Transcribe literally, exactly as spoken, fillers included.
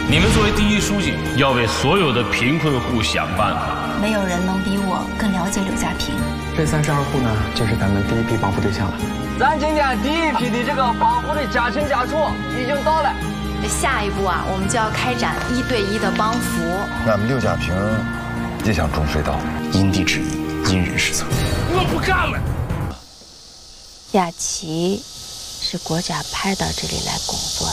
你们作为第一书记，要为所有的贫困户想办法。 没有人能比我更了解柳家平。 这三十二户呢，就是咱们第一批帮扶对象了。 咱今天第一批的这个帮扶的家亲家属已经到了。 下一步啊，我们就要开展一对一的帮扶。 俺们柳家平也想种水稻， 因地制宜，因人施策。 我不干了。 雅琪是国家派到这里来工作